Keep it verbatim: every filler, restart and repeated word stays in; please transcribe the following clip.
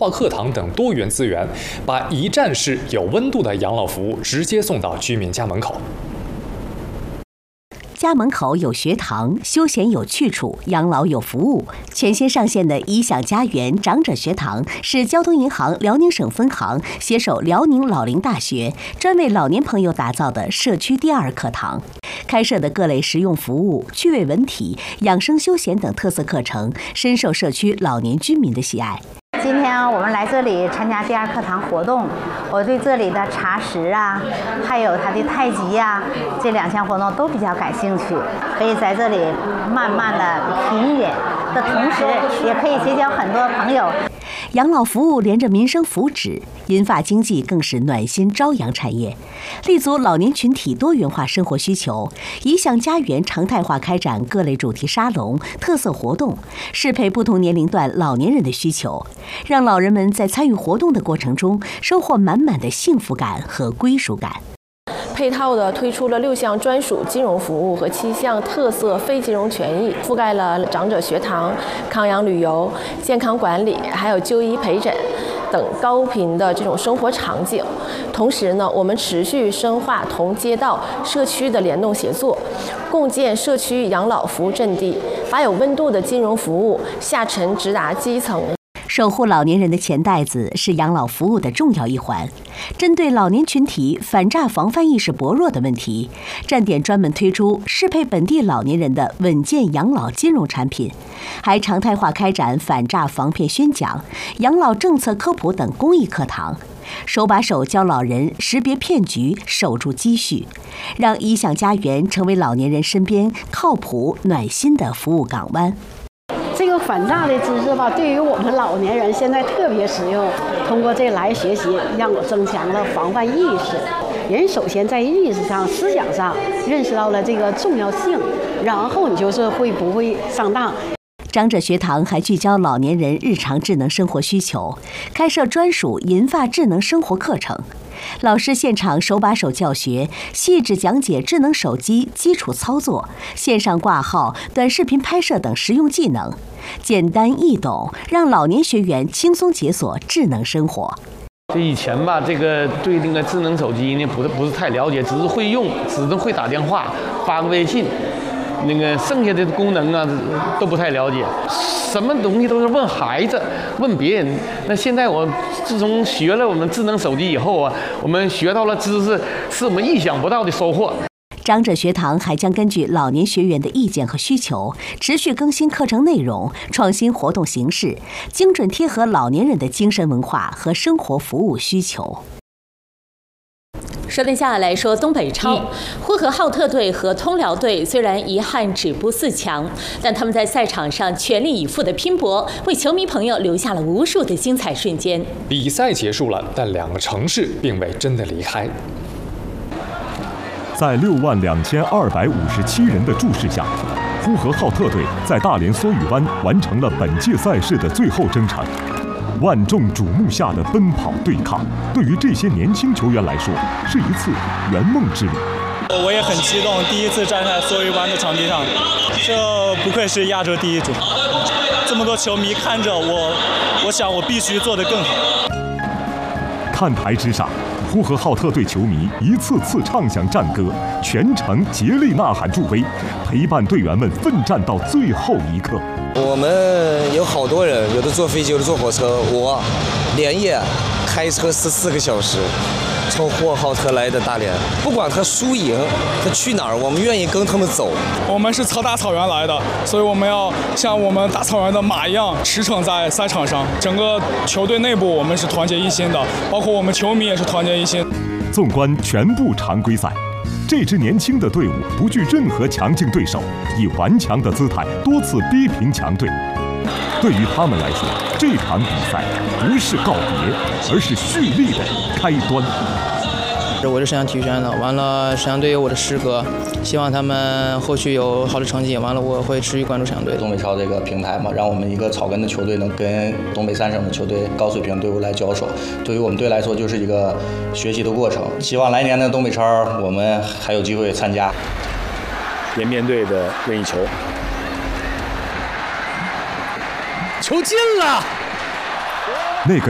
化课堂等多元资源，把一站式有温度的养老服务直接送到居民家门口。 家门口有学堂，休闲有去处，养老有服务。全新上线的怡享家园长者学堂是交通银行辽宁省分行携手辽宁老龄大学，专为老年朋友打造的社区第二课堂。开设的各类实用服务、趣味文体、养生休闲等特色课程，深受社区老年居民的喜爱。 今天我们来这里参加第二课堂活动，我对这里的茶食啊，还有它的太极呀、啊，这两项活动都比较感兴趣，可以在这里慢慢的品饮的同时，也可以结交很多朋友。 养老服务连着民生福祉，银发经济更是暖心朝阳产业。立足老年群体多元化生活需求，怡享家园常态化开展各类主题沙龙、特色活动，适配不同年龄段老年人的需求，让老人们在参与活动的过程中收获满满的幸福感和归属感。 配套的推出了六项专属金融服务和七项特色非金融权益，覆盖了长者学堂、康养旅游、健康管理，还有就医陪诊等高频的这种生活场景。同时呢，我们持续深化同街道、社区的联动协作，共建社区养老服务阵地，把有温度的金融服务下沉直达基层。 守护老年人的钱袋子是养老服务的重要一环。针对老年群体反诈防范意识薄弱的问题，站点专门推出适配本地老年人的稳健养老金融产品，还常态化开展反诈防骗宣讲、养老政策科普等公益课堂，手把手教老人识别骗局、守住积蓄，让怡享家园成为老年人身边靠谱、暖心的服务港湾。 这个反诈的知识吧，对于我们老年人现在特别实用。通过这来学习，让我增强了防范意识。人首先在意识上、思想上认识到了这个重要性，然后你就是会不会上当。 长者学堂还聚焦老年人日常智能生活需求，开设专属银发智能生活课程。老师现场手把手教学，细致讲解智能手机基础操作、线上挂号、短视频拍摄等实用技能，简单易懂，让老年学员轻松解锁智能生活。 这以前吧，这个对那个智能手机呢，不是不是太了解，只是会用，只能会打电话、发个微信。那个剩下的功能啊都不太了解，什么东西都是问孩子、问别人。那现在我自从学了我们智能手机以后啊，我们学到了知识，是我们意想不到的收获。 长者学堂还将根据老年学员的意见和需求，持续更新课程内容，创新活动形式，精准贴合老年人的精神文化和生活服务需求。 说点下来说东北超，呼和浩特队和通辽队虽然遗憾止步四强，但他们在赛场上全力以赴的拼搏，为球迷朋友留下了无数的精彩瞬间。 比赛结束了，但两个城市并未真的离开。 在六万两千二百五十七人的注视下，呼和浩特队在大连梭鱼湾完成了本届赛事的最后征程。万众瞩目下的奔跑对抗，对于这些年轻球员来说，是一次圆梦之旅。 我也很激动，第一次站在梭鱼湾的场地上，这不愧是亚洲第一种。这么多球迷看着我，我想我必须做得更好。 看台之上，呼和浩特队球迷一次次唱响战歌，全程竭力呐喊助威，陪伴队员们奋战到最后一刻。 我们有好多人，有的坐飞机，有的坐火车，我连夜开车十四个小时，从呼和浩特来的大连。不管他输赢，他去哪儿，我们愿意跟他们走。 我们是从大草原来的，所以我们要像我们大草原的马一样驰骋在赛场上。整个球队内部我们是团结一心的，包括我们球迷也是团结一心。 纵观全部常规赛，这支年轻的队伍不惧任何强劲对手，以顽强的姿态多次逼平强队。对于他们来说，这场比赛不是告别，而是蓄力的开端。 我是沈阳体育学院的，完了沈阳队有我的师哥，希望他们后续有好的成绩，完了我会持续关注沈阳队。 东北超这个平台嘛，让我们一个草根的球队能跟东北三省的球队高水平队伍来交手，对于我们队来说就是一个学习的过程。希望来年的东北超我们还有机会参加。 延边队的任意球，球进了。